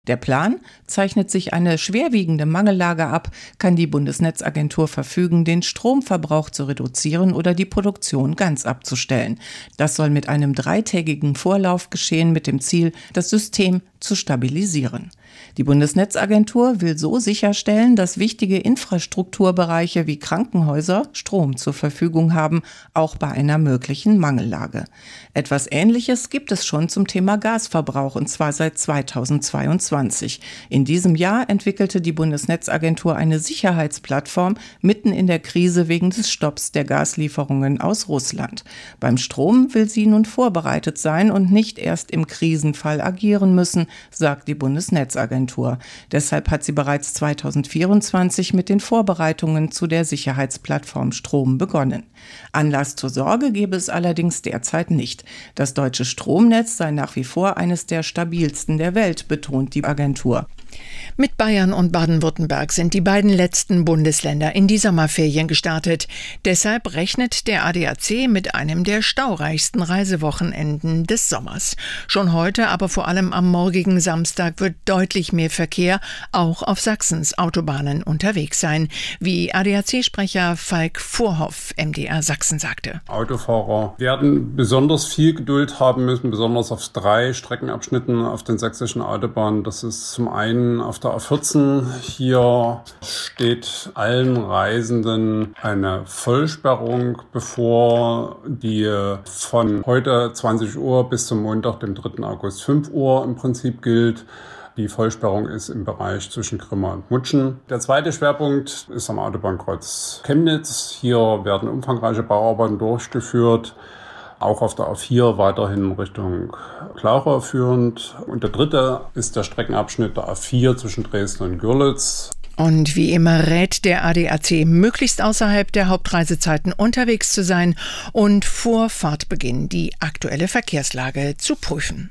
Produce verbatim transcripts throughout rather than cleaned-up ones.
Der Plan: Zeichnet sich eine schwerwiegende Mangellage ab, kann die Bundesnetzagentur verfügen, den Stromverbrauch zu reduzieren oder die Produktion ganz abzustellen. Das soll mit einem dreitägigen Vorlauf geschehen, mit dem Ziel, das System zu stabilisieren. Die Bundesnetzagentur will so sicherstellen, dass wichtige Infrastrukturbereiche wie Krankenhäuser Strom zur Verfügung haben, auch bei einer möglichen Mangellage. Etwas Ähnliches gibt es schon zum Thema Gasverbrauch, und zwar seit zweitausendzweiundzwanzig. In diesem Jahr entwickelte die Bundesnetzagentur eine Sicherheitsplattform mitten in der Krise wegen des Stopps der Gaslieferungen aus Russland. Beim Strom will sie nun vorbereitet sein und nicht erst im Krisenfall agieren müssen, sagt die Bundesnetzagentur. Deshalb hat sie bereits zweitausendvierundzwanzig mit den Vorbereitungen zu der Sicherheitsplattform Strom begonnen. Anlass zur Sorge gebe es allerdings derzeit nicht. Das deutsche Stromnetz sei nach wie vor eines der stabilsten der Welt, betont die Agentur. Mit Bayern und Baden-Württemberg sind die beiden letzten Bundesländer in die Sommerferien gestartet. Deshalb rechnet der A D A C mit einem der staureichsten Reisewochenenden des Sommers. Schon heute, aber vor allem am morgigen Samstag, wird deutlich mehr Verkehr auch auf Sachsens Autobahnen unterwegs sein, wie A D A C-Sprecher Falk Vorhoff M D R Sachsen sagte. Autofahrer werden besonders viel Geduld haben müssen, besonders auf drei Streckenabschnitten auf den sächsischen Autobahnen. Das ist zum einen auf der A vierzehn. Hier steht allen Reisenden eine Vollsperrung bevor, die von heute zwanzig Uhr bis zum Montag, dem dritten August, fünf Uhr im Prinzip gilt. Die Vollsperrung ist im Bereich zwischen Grimma und Mutschen. Der zweite Schwerpunkt ist am Autobahnkreuz Chemnitz. Hier werden umfangreiche Bauarbeiten durchgeführt. Auch auf der A vier weiterhin Richtung Klauchau führend. Und der dritte ist der Streckenabschnitt der A vier zwischen Dresden und Görlitz. Und wie immer rät der A D A C, möglichst außerhalb der Hauptreisezeiten unterwegs zu sein und vor Fahrtbeginn die aktuelle Verkehrslage zu prüfen.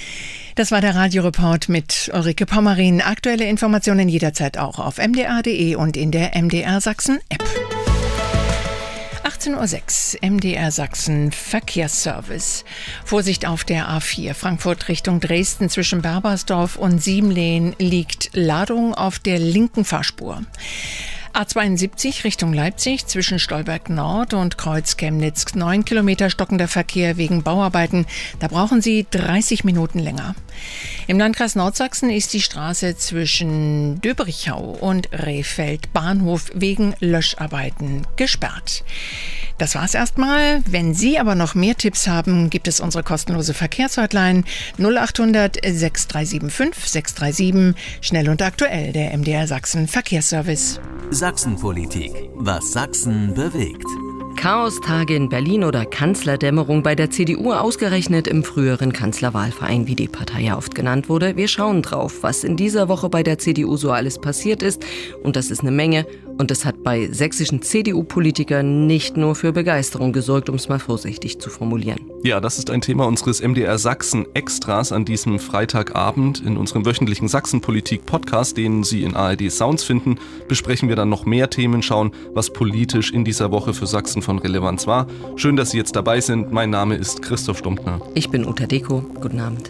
Das war der Radioreport mit Ulrike Pommerin. Aktuelle Informationen jederzeit auch auf m d r punkt d e und in der M D R Sachsen App. achtzehn Uhr sechs, M D R Sachsen Verkehrsservice. Vorsicht auf der A vier, Frankfurt Richtung Dresden zwischen Berbersdorf und Siemlehen liegt Ladung auf der linken Fahrspur. A zweiundsiebzig Richtung Leipzig zwischen Stolberg Nord und Kreuz Chemnitz. Neun Kilometer stockender Verkehr wegen Bauarbeiten. Da brauchen Sie dreißig Minuten länger. Im Landkreis Nordsachsen ist die Straße zwischen Döberichau und Rehfeld Bahnhof wegen Löscharbeiten gesperrt. Das war's erstmal. Wenn Sie aber noch mehr Tipps haben, gibt es unsere kostenlose Verkehrshotline null achthundert sechs drei sieben fünf sechs drei sieben. Schnell und aktuell, der M D R Sachsen Verkehrsservice. Sachsenpolitik. Was Sachsen bewegt. Chaostage in Berlin oder Kanzlerdämmerung bei der C D U, ausgerechnet im früheren Kanzlerwahlverein, wie die Partei ja oft genannt wurde. Wir schauen drauf, was in dieser Woche bei der C D U so alles passiert ist. Und das ist eine Menge. Und das hat bei sächsischen C D U-Politikern nicht nur für Begeisterung gesorgt, um es mal vorsichtig zu formulieren. Ja, das ist ein Thema unseres M D R Sachsen Extras an diesem Freitagabend. In unserem wöchentlichen Sachsenpolitik-Podcast, den Sie in A R D Sounds finden, besprechen wir dann noch mehr Themen, schauen, was politisch in dieser Woche für Sachsen von Relevanz war. Schön, dass Sie jetzt dabei sind. Mein Name ist Christoph Stumptner. Ich bin Uta Deko. Guten Abend.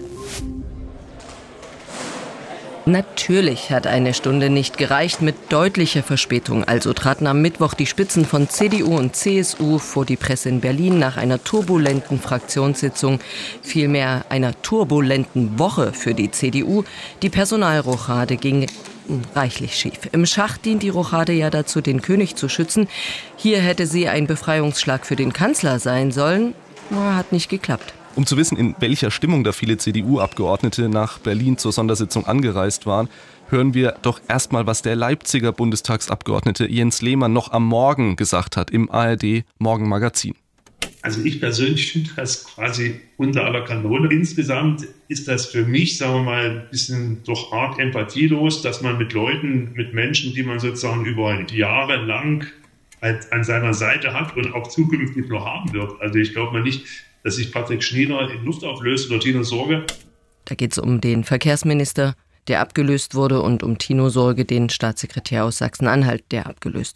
Natürlich hat eine Stunde nicht gereicht. Mit deutlicher Verspätung also traten am Mittwoch die Spitzen von C D U und C S U vor die Presse in Berlin nach einer turbulenten Fraktionssitzung, vielmehr einer turbulenten Woche für die C D U. Die Personalrochade ging reichlich schief. Im Schach dient die Rochade ja dazu, den König zu schützen. Hier hätte sie ein Befreiungsschlag für den Kanzler sein sollen. Hat nicht geklappt. Um zu wissen, in welcher Stimmung da viele C D U-Abgeordnete nach Berlin zur Sondersitzung angereist waren, hören wir doch erstmal, was der Leipziger Bundestagsabgeordnete Jens Lehmann noch am Morgen gesagt hat im A R D Morgenmagazin. Also ich persönlich finde das quasi unter aller Kanone. Insgesamt ist das für mich, sagen wir mal, ein bisschen doch arg empathielos, dass man mit Leuten, mit Menschen, die man sozusagen über Jahre lang an seiner Seite hat und auch zukünftig noch haben wird. Also ich glaube mal nicht, dass sich Patrick Schnieder in Luft auflöst oder Tino Sorge. Da geht es um den Verkehrsminister, der abgelöst wurde, und um Tino Sorge, den Staatssekretär aus Sachsen-Anhalt, der abgelöst wurde.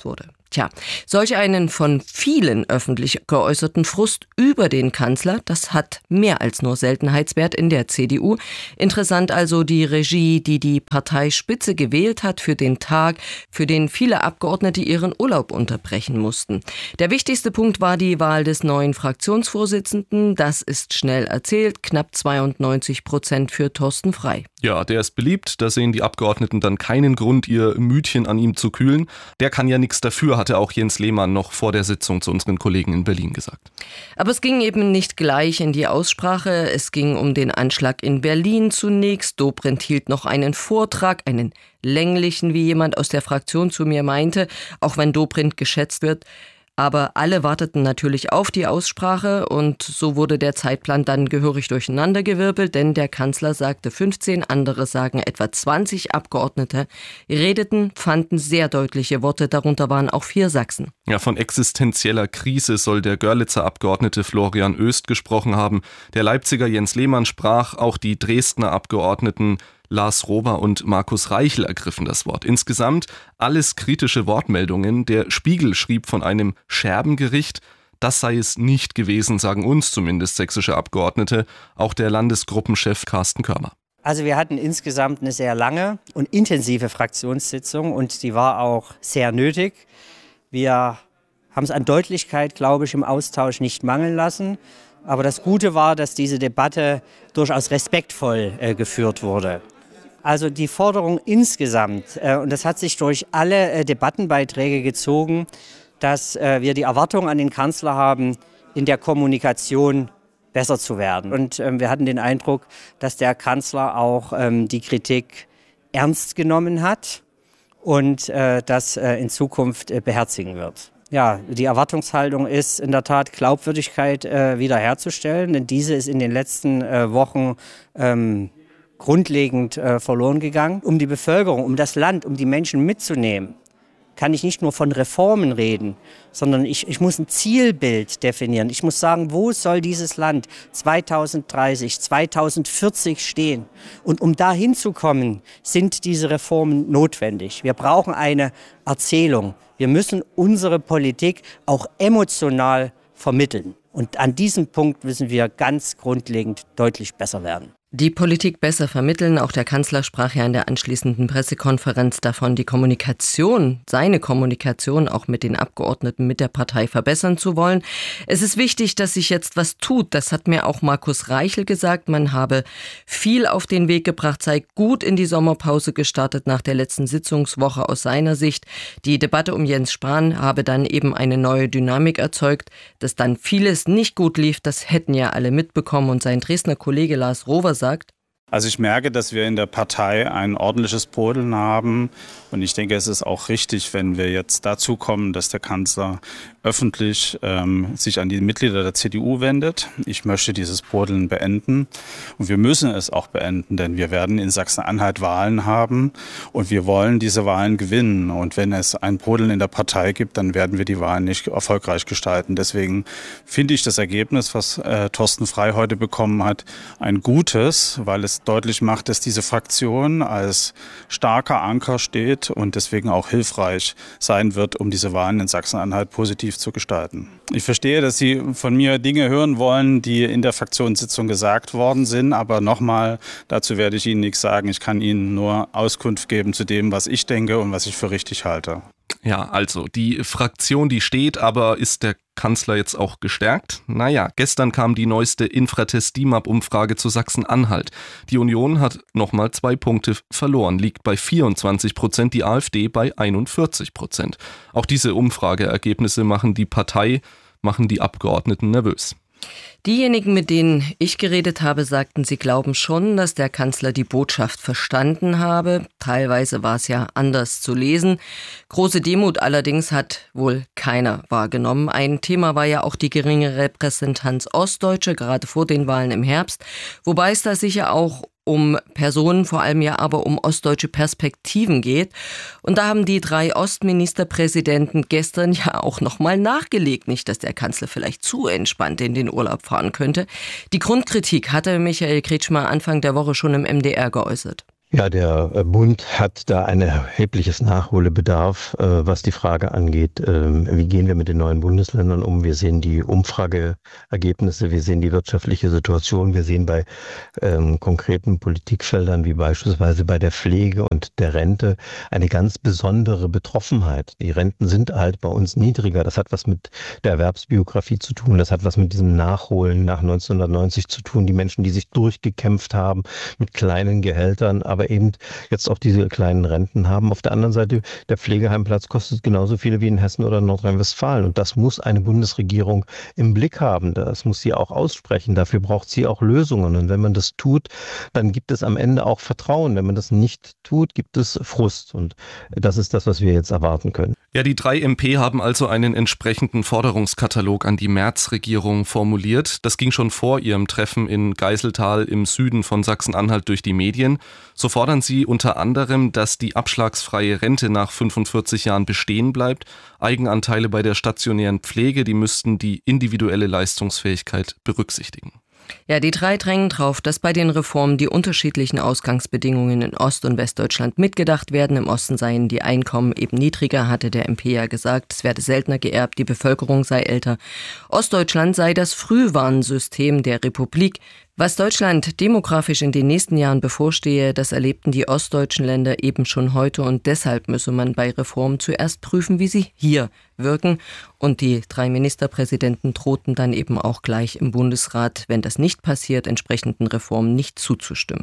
Tja, solch einen von vielen öffentlich geäußerten Frust über den Kanzler, das hat mehr als nur Seltenheitswert in der C D U. Interessant also die Regie, die die Parteispitze gewählt hat für den Tag, für den viele Abgeordnete ihren Urlaub unterbrechen mussten. Der wichtigste Punkt war die Wahl des neuen Fraktionsvorsitzenden. Das ist schnell erzählt, knapp zweiundneunzig Prozent für Thorsten Frey. Ja, der ist beliebt, da sehen die Abgeordneten dann keinen Grund, ihr Mütchen an ihm zu kühlen. Der kann ja nichts dafür, hatte auch Jens Lehmann noch vor der Sitzung zu unseren Kollegen in Berlin gesagt. Aber es ging eben nicht gleich in die Aussprache. Es ging um den Anschlag in Berlin zunächst. Dobrindt hielt noch einen Vortrag, einen länglichen, wie jemand aus der Fraktion zu mir meinte, auch wenn Dobrindt geschätzt wird. Aber alle warteten natürlich auf die Aussprache und so wurde der Zeitplan dann gehörig durcheinandergewirbelt, denn der Kanzler sagte fünfzehn, andere sagen etwa zwanzig Abgeordnete, redeten, fanden sehr deutliche Worte, darunter waren auch vier Sachsen. Ja, von existenzieller Krise soll der Görlitzer Abgeordnete Florian Oest gesprochen haben. Der Leipziger Jens Lehmann sprach, auch die Dresdner Abgeordneten Lars Rober und Markus Reichel ergriffen das Wort. Insgesamt alles kritische Wortmeldungen. Der Spiegel schrieb von einem Scherbengericht. Das sei es nicht gewesen, sagen uns zumindest sächsische Abgeordnete. Auch der Landesgruppenchef Carsten Körmer. Also wir hatten insgesamt eine sehr lange und intensive Fraktionssitzung und die war auch sehr nötig. Wir haben es an Deutlichkeit, glaube ich, im Austausch nicht mangeln lassen. Aber das Gute war, dass diese Debatte durchaus respektvoll äh, geführt wurde. Also die Forderung insgesamt, äh, und das hat sich durch alle äh, Debattenbeiträge gezogen, dass äh, wir die Erwartung an den Kanzler haben, in der Kommunikation besser zu werden. Und ähm, wir hatten den Eindruck, dass der Kanzler auch ähm, die Kritik ernst genommen hat und äh, das äh, in Zukunft äh, beherzigen wird. Ja, die Erwartungshaltung ist in der Tat, Glaubwürdigkeit äh, wiederherzustellen, denn diese ist in den letzten äh, Wochen ähm, grundlegend äh, verloren gegangen. Um die Bevölkerung, um das Land, um die Menschen mitzunehmen, kann ich nicht nur von Reformen reden, sondern ich, ich muss ein Zielbild definieren. Ich muss sagen, wo soll dieses Land zweitausenddreißig, zweitausendvierzig stehen? Und um da hinzukommen, sind diese Reformen notwendig. Wir brauchen eine Erzählung. Wir müssen unsere Politik auch emotional vermitteln. Und an diesem Punkt müssen wir ganz grundlegend deutlich besser werden. Die Politik besser vermitteln. Auch der Kanzler sprach ja in der anschließenden Pressekonferenz davon, die Kommunikation, seine Kommunikation auch mit den Abgeordneten, mit der Partei verbessern zu wollen. Es ist wichtig, dass sich jetzt was tut. Das hat mir auch Markus Reichel gesagt. Man habe viel auf den Weg gebracht, sei gut in die Sommerpause gestartet nach der letzten Sitzungswoche aus seiner Sicht. Die Debatte um Jens Spahn habe dann eben eine neue Dynamik erzeugt. Dass dann vieles nicht gut lief, das hätten ja alle mitbekommen. Und sein Dresdner Kollege Lars Rober sagt: Also ich merke, dass wir in der Partei ein ordentliches Brodeln haben und ich denke, es ist auch richtig, wenn wir jetzt dazu kommen, dass der Kanzler öffentlich ähm, sich an die Mitglieder der C D U wendet. Ich möchte dieses Brodeln beenden und wir müssen es auch beenden, denn wir werden in Sachsen-Anhalt Wahlen haben und wir wollen diese Wahlen gewinnen. Und wenn es ein Brodeln in der Partei gibt, dann werden wir die Wahlen nicht erfolgreich gestalten. Deswegen finde ich das Ergebnis, was äh, Thorsten Frey heute bekommen hat, ein gutes, weil es deutlich macht, dass diese Fraktion als starker Anker steht und deswegen auch hilfreich sein wird, um diese Wahlen in Sachsen-Anhalt positiv zu gestalten. Ich verstehe, dass Sie von mir Dinge hören wollen, die in der Fraktionssitzung gesagt worden sind, aber nochmal, dazu werde ich Ihnen nichts sagen. Ich kann Ihnen nur Auskunft geben zu dem, was ich denke und was ich für richtig halte. Ja, also die Fraktion, die steht, aber ist der Kanzler jetzt auch gestärkt? Naja, gestern kam die neueste Infratest-D I M A P-Umfrage zu Sachsen-Anhalt. Die Union hat nochmal zwei Punkte verloren, liegt bei vierundzwanzig Prozent, die AfD bei einundvierzig Prozent. Auch diese Umfrageergebnisse machen die Partei, machen die Abgeordneten nervös. Diejenigen, mit denen ich geredet habe, sagten, sie glauben schon, dass der Kanzler die Botschaft verstanden habe. Teilweise war es ja anders zu lesen. Große Demut allerdings hat wohl keiner wahrgenommen. Ein Thema war ja auch die geringe Repräsentanz Ostdeutsche, gerade vor den Wahlen im Herbst. Wobei es da sicher auch um Personen, vor allem ja aber um ostdeutsche Perspektiven geht. Und da haben die drei Ostministerpräsidenten gestern ja auch nochmal nachgelegt. Nicht, dass der Kanzler vielleicht zu entspannt in den Urlaub fahren könnte. Die Grundkritik hatte Michael Kretschmer Anfang der Woche schon im M D R geäußert. Ja, der Bund hat da ein erhebliches Nachholbedarf, was die Frage angeht, wie gehen wir mit den neuen Bundesländern um. Wir sehen die Umfrageergebnisse, wir sehen die wirtschaftliche Situation, wir sehen bei ähm, konkreten Politikfeldern wie beispielsweise bei der Pflege und der Rente eine ganz besondere Betroffenheit. Die Renten sind halt bei uns niedriger. Das hat was mit der Erwerbsbiografie zu tun, das hat was mit diesem Nachholen nach neunzehnhundertneunzig zu tun. Die Menschen, die sich durchgekämpft haben mit kleinen Gehältern, aber aber eben jetzt auch diese kleinen Renten haben. Auf der anderen Seite, der Pflegeheimplatz kostet genauso viel wie in Hessen oder Nordrhein-Westfalen. Und das muss eine Bundesregierung im Blick haben. Das muss sie auch aussprechen. Dafür braucht sie auch Lösungen. Und wenn man das tut, dann gibt es am Ende auch Vertrauen. Wenn man das nicht tut, gibt es Frust. Und das ist das, was wir jetzt erwarten können. Ja, die drei M P haben also einen entsprechenden Forderungskatalog an die Merz-Regierung formuliert. Das ging schon vor ihrem Treffen in Geiseltal im Süden von Sachsen-Anhalt durch die Medien. So fordern sie unter anderem, dass die abschlagsfreie Rente nach fünfundvierzig Jahren bestehen bleibt. Eigenanteile bei der stationären Pflege, die müssten die individuelle Leistungsfähigkeit berücksichtigen. Ja, die drei drängen drauf, dass bei den Reformen die unterschiedlichen Ausgangsbedingungen in Ost- und Westdeutschland mitgedacht werden. Im Osten seien die Einkommen eben niedriger, hatte der M P ja gesagt. Es werde seltener geerbt, die Bevölkerung sei älter. Ostdeutschland sei das Frühwarnsystem der Republik. Was Deutschland demografisch in den nächsten Jahren bevorstehe, das erlebten die ostdeutschen Länder eben schon heute und deshalb müsse man bei Reformen zuerst prüfen, wie sie hier wirken. Und die drei Ministerpräsidenten drohten dann eben auch gleich im Bundesrat, wenn das nicht passiert, entsprechenden Reformen nicht zuzustimmen.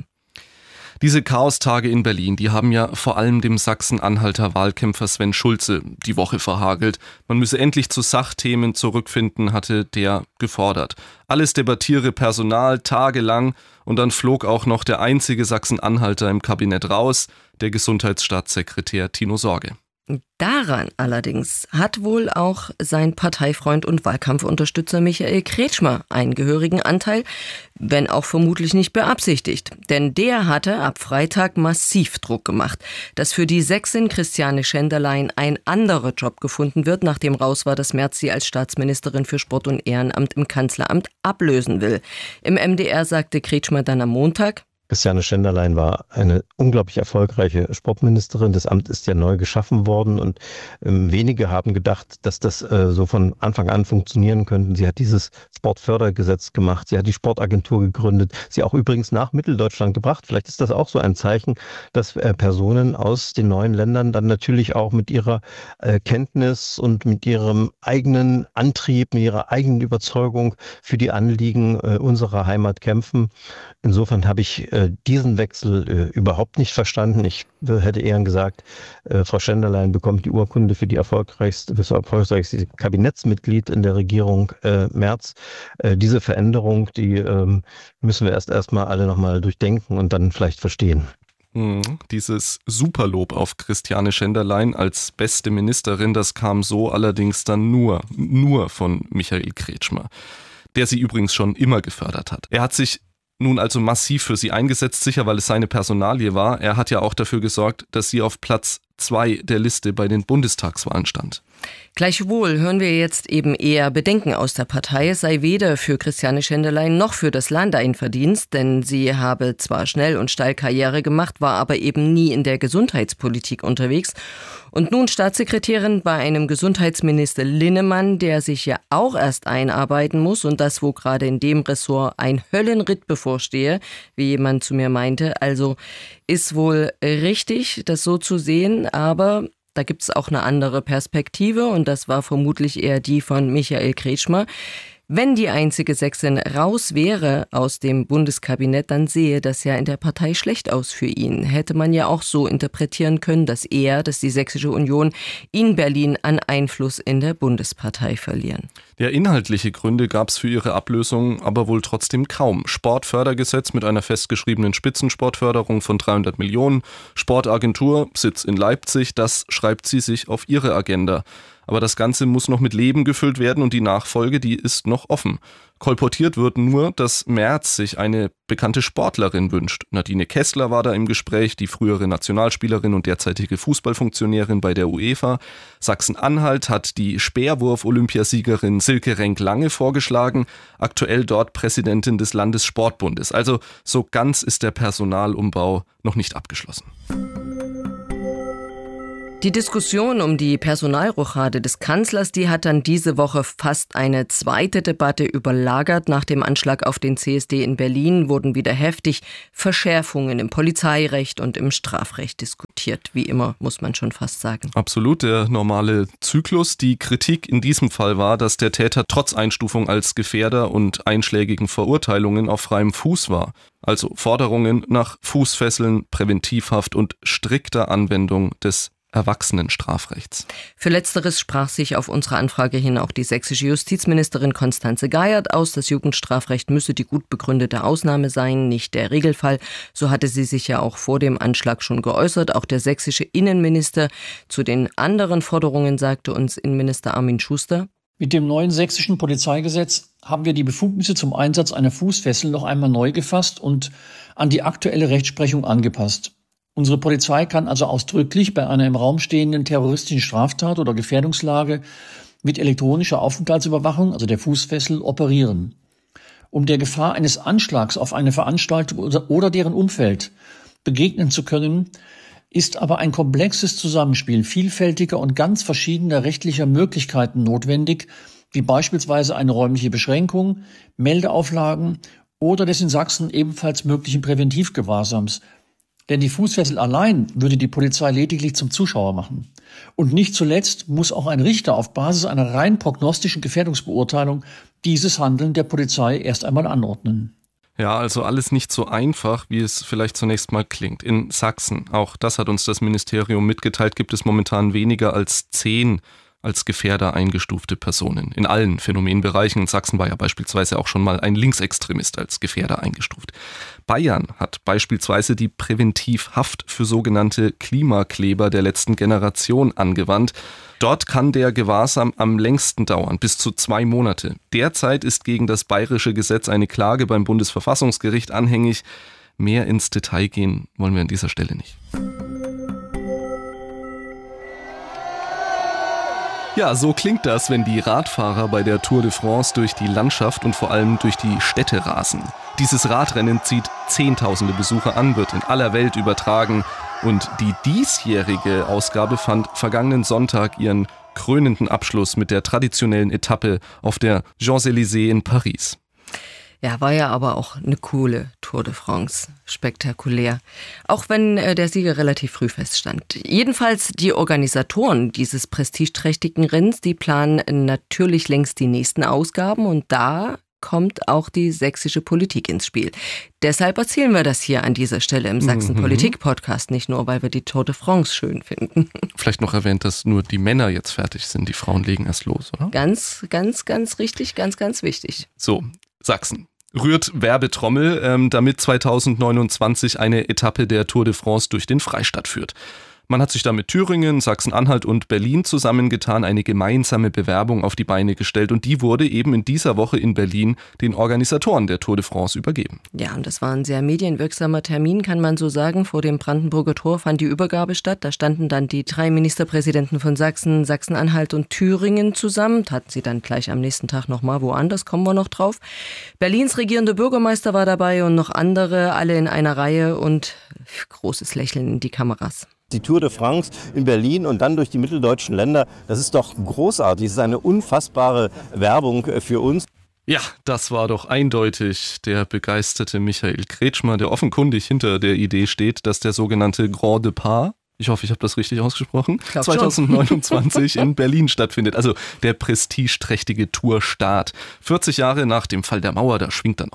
Diese Chaostage in Berlin, die haben ja vor allem dem Sachsen-Anhalter Wahlkämpfer Sven Schulze die Woche verhagelt. Man müsse endlich zu Sachthemen zurückfinden, hatte der gefordert. Alles debattiere Personal tagelang und dann flog auch noch der einzige Sachsen-Anhalter im Kabinett raus, der Gesundheitsstaatssekretär Tino Sorge. Daran allerdings hat wohl auch sein Parteifreund und Wahlkampfunterstützer Michael Kretschmer einen gehörigen Anteil, wenn auch vermutlich nicht beabsichtigt. Denn der hatte ab Freitag massiv Druck gemacht, dass für die Sächsin Christiane Schenderlein ein anderer Job gefunden wird, nachdem raus war, dass Merz sie als Staatsministerin für Sport und Ehrenamt im Kanzleramt ablösen will. Im M D R sagte Kretschmer dann am Montag: Christiane Schenderlein war eine unglaublich erfolgreiche Sportministerin. Das Amt ist ja neu geschaffen worden und ähm, wenige haben gedacht, dass das äh, so von Anfang an funktionieren könnte. Sie hat dieses Sportfördergesetz gemacht, sie hat die Sportagentur gegründet, sie auch übrigens nach Mitteldeutschland gebracht. Vielleicht ist das auch so ein Zeichen, dass äh, Personen aus den neuen Ländern dann natürlich auch mit ihrer äh, Kenntnis und mit ihrem eigenen Antrieb, mit ihrer eigenen Überzeugung für die Anliegen äh, unserer Heimat kämpfen. Insofern habe ich äh, diesen Wechsel äh, überhaupt nicht verstanden. Ich äh, hätte eher gesagt, äh, Frau Schenderlein bekommt die Urkunde für die erfolgreichste, das erfolgreichste Kabinettsmitglied in der Regierung äh, Merz. Äh, diese Veränderung, die äh, müssen wir erst erstmal alle nochmal durchdenken und dann vielleicht verstehen. Dieses Superlob auf Christiane Schenderlein als beste Ministerin, das kam so allerdings dann nur, nur von Michael Kretschmer, der sie übrigens schon immer gefördert hat. Er hat sich nun also massiv für sie eingesetzt, sicher weil es seine Personalie war. Er hat ja auch dafür gesorgt, dass sie auf Platz zwei der Liste bei den Bundestagswahlen stand. Gleichwohl hören wir jetzt eben eher Bedenken aus der Partei. Es sei weder für Christiane Schenderlein noch für das Land ein Verdienst, denn sie habe zwar schnell und steil Karriere gemacht, war aber eben nie in der Gesundheitspolitik unterwegs. Und nun Staatssekretärin bei einem Gesundheitsminister Linnemann, der sich ja auch erst einarbeiten muss und das, wo gerade in dem Ressort ein Höllenritt bevorstehe, wie jemand zu mir meinte. Also ist wohl richtig, das so zu sehen, aber da gibt es auch eine andere Perspektive und das war vermutlich eher die von Michael Kretschmer. Wenn die einzige Sächsin raus wäre aus dem Bundeskabinett, dann sehe das ja in der Partei schlecht aus für ihn. Hätte man ja auch so interpretieren können, dass er, dass die Sächsische Union in Berlin an Einfluss in der Bundespartei verlieren. Ja, inhaltliche Gründe gab es für ihre Ablösung aber wohl trotzdem kaum. Sportfördergesetz mit einer festgeschriebenen Spitzensportförderung von dreihundert Millionen. Sportagentur, Sitz in Leipzig, das schreibt sie sich auf ihre Agenda. Aber das Ganze muss noch mit Leben gefüllt werden und die Nachfolge, die ist noch offen. Kolportiert wird nur, dass Merz sich eine bekannte Sportlerin wünscht. Nadine Kessler war da im Gespräch, die frühere Nationalspielerin und derzeitige Fußballfunktionärin bei der UEFA. Sachsen-Anhalt hat die Speerwurf-Olympiasiegerin Silke Renk-Lange vorgeschlagen, aktuell dort Präsidentin des Landessportbundes. Also so ganz ist der Personalumbau noch nicht abgeschlossen. Die Diskussion um die Personalrochade des Kanzlers, die hat dann diese Woche fast eine zweite Debatte überlagert. Nach dem Anschlag auf den C S D in Berlin wurden wieder heftig Verschärfungen im Polizeirecht und im Strafrecht diskutiert. Wie immer, muss man schon fast sagen. Absolut, der normale Zyklus. Die Kritik in diesem Fall war, dass der Täter trotz Einstufung als Gefährder und einschlägigen Verurteilungen auf freiem Fuß war. Also Forderungen nach Fußfesseln, Präventivhaft und strikter Anwendung des Erwachsenenstrafrechts. Für Letzteres sprach sich auf unsere Anfrage hin auch die sächsische Justizministerin Constanze Geiert aus. Das Jugendstrafrecht müsse die gut begründete Ausnahme sein, nicht der Regelfall. So hatte sie sich ja auch vor dem Anschlag schon geäußert. Auch der sächsische Innenminister. Zu den anderen Forderungen sagte uns Innenminister Armin Schuster: Mit dem neuen sächsischen Polizeigesetz haben wir die Befugnisse zum Einsatz einer Fußfessel noch einmal neu gefasst und an die aktuelle Rechtsprechung angepasst. Unsere Polizei kann also ausdrücklich bei einer im Raum stehenden terroristischen Straftat oder Gefährdungslage mit elektronischer Aufenthaltsüberwachung, also der Fußfessel, operieren. Um der Gefahr eines Anschlags auf eine Veranstaltung oder deren Umfeld begegnen zu können, ist aber ein komplexes Zusammenspiel vielfältiger und ganz verschiedener rechtlicher Möglichkeiten notwendig, wie beispielsweise eine räumliche Beschränkung, Meldeauflagen oder des in Sachsen ebenfalls möglichen Präventivgewahrsams. Denn die Fußfessel allein würde die Polizei lediglich zum Zuschauer machen. Und nicht zuletzt muss auch ein Richter auf Basis einer rein prognostischen Gefährdungsbeurteilung dieses Handeln der Polizei erst einmal anordnen. Ja, also alles nicht so einfach, wie es vielleicht zunächst mal klingt. In Sachsen, auch das hat uns das Ministerium mitgeteilt, gibt es momentan weniger als zehn als Gefährder eingestufte Personen. In allen Phänomenbereichen. In Sachsen war ja beispielsweise auch schon mal ein Linksextremist als Gefährder eingestuft. Bayern hat beispielsweise die Präventivhaft für sogenannte Klimakleber der letzten Generation angewandt. Dort kann der Gewahrsam am längsten dauern, bis zu zwei Monate. Derzeit ist gegen das bayerische Gesetz eine Klage beim Bundesverfassungsgericht anhängig. Mehr ins Detail gehen wollen wir an dieser Stelle nicht. Ja, so klingt das, wenn die Radfahrer bei der Tour de France durch die Landschaft und vor allem durch die Städte rasen. Dieses Radrennen zieht Zehntausende Besucher an, wird in aller Welt übertragen und die diesjährige Ausgabe fand vergangenen Sonntag ihren krönenden Abschluss mit der traditionellen Etappe auf der Champs-Élysées in Paris. Ja, war ja aber auch eine coole Tour de France. Spektakulär. Auch wenn äh, der Sieger relativ früh feststand. Jedenfalls die Organisatoren dieses prestigeträchtigen Rennens, die planen natürlich längst die nächsten Ausgaben und da kommt auch die sächsische Politik ins Spiel. Deshalb erzählen wir das hier an dieser Stelle im Sachsen-Politik-Podcast, nicht nur, weil wir die Tour de France schön finden. Vielleicht noch erwähnt, dass nur die Männer jetzt fertig sind, die Frauen legen erst los, oder? Ganz, ganz, ganz richtig, ganz, ganz wichtig. So, Sachsen. Rührt Werbetrommel, ähm, damit zweitausendneunundzwanzig eine Etappe der Tour de France durch den Freistaat führt. Man hat sich da mit Thüringen, Sachsen-Anhalt und Berlin zusammengetan, eine gemeinsame Bewerbung auf die Beine gestellt und die wurde eben in dieser Woche in Berlin den Organisatoren der Tour de France übergeben. Ja, und das war ein sehr medienwirksamer Termin, kann man so sagen. Vor dem Brandenburger Tor fand die Übergabe statt. Da standen dann die drei Ministerpräsidenten von Sachsen, Sachsen-Anhalt und Thüringen zusammen. Hatten sie dann gleich am nächsten Tag nochmal woanders, kommen wir noch drauf. Berlins regierender Bürgermeister war dabei und noch andere, alle in einer Reihe und großes Lächeln in die Kameras. Die Tour de France in Berlin und dann durch die mitteldeutschen Länder, das ist doch großartig. Das ist eine unfassbare Werbung für uns. Ja, das war doch eindeutig der begeisterte Michael Kretschmer, der offenkundig hinter der Idee steht, dass der sogenannte Grand Départ, ich hoffe, ich habe das richtig ausgesprochen, zweitausendneunundzwanzig in Berlin stattfindet. Also der prestigeträchtige Tourstart. vierzig Jahre nach dem Fall der Mauer, da schwingt dann auch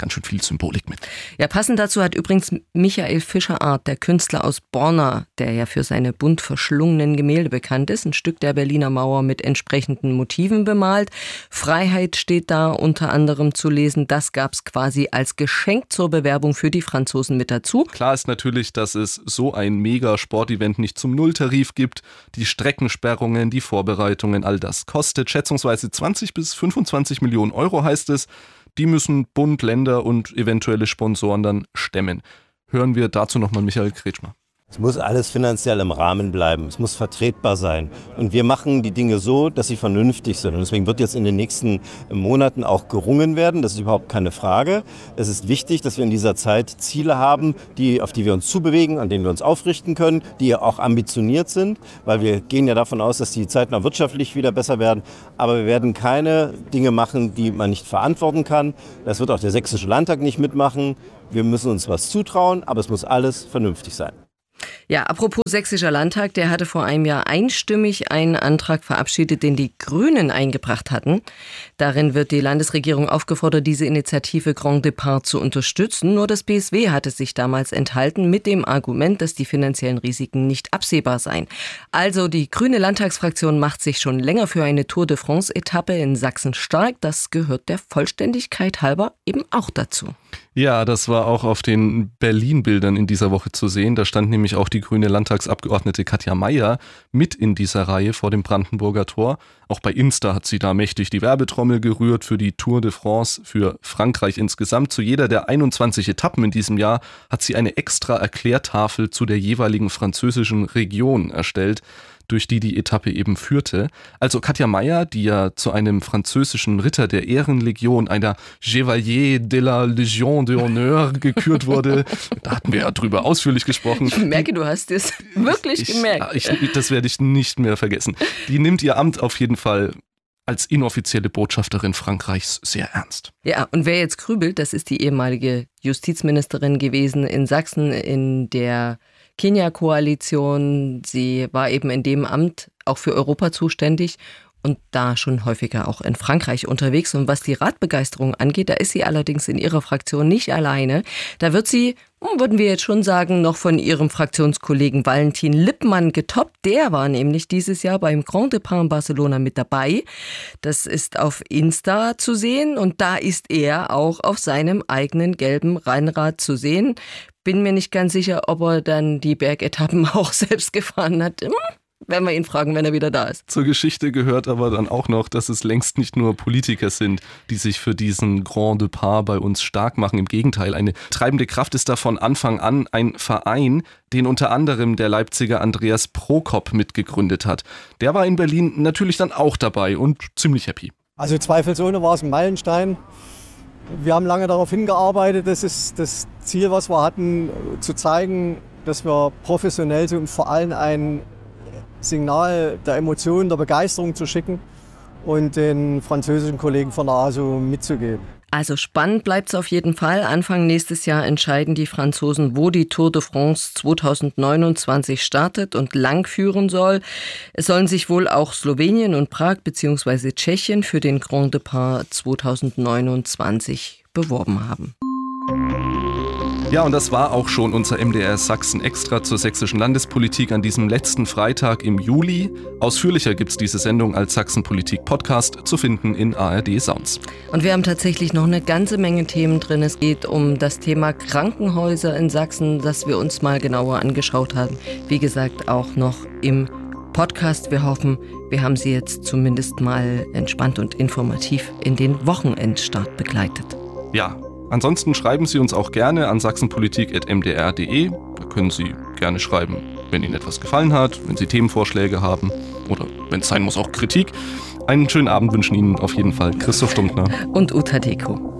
ganz schön viel Symbolik mit. Ja, passend dazu hat übrigens Michael Fischerart, der Künstler aus Borna, der ja für seine bunt verschlungenen Gemälde bekannt ist, ein Stück der Berliner Mauer mit entsprechenden Motiven bemalt. Freiheit steht da unter anderem zu lesen. Das gab es quasi als Geschenk zur Bewerbung für die Franzosen mit dazu. Klar ist natürlich, dass es so ein Mega-Sportevent nicht zum Nulltarif gibt. Die Streckensperrungen, die Vorbereitungen, all das kostet schätzungsweise zwanzig bis fünfundzwanzig Millionen Euro, heißt es. Die müssen Bund, Länder und eventuelle Sponsoren dann stemmen. Hören wir dazu nochmal Michael Kretschmer. Es muss alles finanziell im Rahmen bleiben. Es muss vertretbar sein. Und wir machen die Dinge so, dass sie vernünftig sind. Und deswegen wird jetzt in den nächsten Monaten auch gerungen werden. Das ist überhaupt keine Frage. Es ist wichtig, dass wir in dieser Zeit Ziele haben, die, auf die wir uns zubewegen, an denen wir uns aufrichten können, die auch ambitioniert sind. Weil wir gehen ja davon aus, dass die Zeiten auch wirtschaftlich wieder besser werden. Aber wir werden keine Dinge machen, die man nicht verantworten kann. Das wird auch der Sächsische Landtag nicht mitmachen. Wir müssen uns was zutrauen, aber es muss alles vernünftig sein. Ja, apropos Sächsischer Landtag, der hatte vor einem Jahr einstimmig einen Antrag verabschiedet, den die Grünen eingebracht hatten. Darin wird die Landesregierung aufgefordert, diese Initiative Grand Départ zu unterstützen. Nur das B S W hatte sich damals enthalten mit dem Argument, dass die finanziellen Risiken nicht absehbar seien. Also die grüne Landtagsfraktion macht sich schon länger für eine Tour de France-Etappe in Sachsen stark. Das gehört der Vollständigkeit halber eben auch dazu. Ja, das war auch auf den Berlin-Bildern in dieser Woche zu sehen. Da stand nämlich auch die grüne Landtagsabgeordnete Katja Mayer mit in dieser Reihe vor dem Brandenburger Tor. Auch bei Insta hat sie da mächtig die Werbetrommel gerührt für die Tour de France, für Frankreich insgesamt. Zu jeder der einundzwanzig Etappen in diesem Jahr hat sie eine extra Erklärtafel zu der jeweiligen französischen Region erstellt, durch die die Etappe eben führte. Also Katja Mayer, die ja zu einem französischen Ritter der Ehrenlegion, einer Chevalier de la Légion d'honneur gekürt wurde. Da hatten wir ja drüber ausführlich gesprochen. Ich merke, du hast es wirklich ich, gemerkt. Ich, das werde ich nicht mehr vergessen. Die nimmt ihr Amt auf jeden Fall als inoffizielle Botschafterin Frankreichs sehr ernst. Ja, und wer jetzt grübelt, das ist die ehemalige Justizministerin gewesen in Sachsen in der Kenia-Koalition. Sie war eben in dem Amt auch für Europa zuständig und da schon häufiger auch in Frankreich unterwegs. Und was die Radbegeisterung angeht, da ist sie allerdings in ihrer Fraktion nicht alleine. Da wird sie, würden wir jetzt schon sagen, noch von ihrem Fraktionskollegen Valentin Lippmann getoppt. Der war nämlich dieses Jahr beim Grand Départ in Barcelona mit dabei. Das ist auf Insta zu sehen und da ist er auch auf seinem eigenen gelben Rennrad zu sehen. Bin mir nicht ganz sicher, ob er dann die Bergetappen auch selbst gefahren hat. Hm, werden wir ihn fragen, wenn er wieder da ist. Zur Geschichte gehört aber dann auch noch, dass es längst nicht nur Politiker sind, die sich für diesen Grand Départ bei uns stark machen. Im Gegenteil, eine treibende Kraft ist da von Anfang an ein Verein, den unter anderem der Leipziger Andreas Prokop mitgegründet hat. Der war in Berlin natürlich dann auch dabei und ziemlich happy. Also zweifelsohne war es ein Meilenstein. Wir haben lange darauf hingearbeitet, das ist das Ziel, was wir hatten, zu zeigen, dass wir professionell sind und vor allem ein Signal der Emotionen, der Begeisterung zu schicken und den französischen Kollegen von der A S O mitzugeben. Also spannend bleibt es auf jeden Fall. Anfang nächstes Jahr entscheiden die Franzosen, wo die Tour de France zweitausendneunundzwanzig startet und lang führen soll. Es sollen sich wohl auch Slowenien und Prag bzw. Tschechien für den Grand Départ zweitausendneunundzwanzig beworben haben. Ja, und das war auch schon unser M D R Sachsen Extra zur sächsischen Landespolitik an diesem letzten Freitag im Juli. Ausführlicher gibt's diese Sendung als Sachsen-Politik-Podcast zu finden in A R D Sounds. Und wir haben tatsächlich noch eine ganze Menge Themen drin. Es geht um das Thema Krankenhäuser in Sachsen, das wir uns mal genauer angeschaut haben. Wie gesagt, auch noch im Podcast. Wir hoffen, wir haben Sie jetzt zumindest mal entspannt und informativ in den Wochenendstart begleitet. Ja. Ansonsten schreiben Sie uns auch gerne an sachsenpolitik at m d r punkt d e. Da können Sie gerne schreiben, wenn Ihnen etwas gefallen hat, wenn Sie Themenvorschläge haben oder wenn es sein muss auch Kritik. Einen schönen Abend wünschen Ihnen auf jeden Fall Christoph Stumptner und Uta Deko.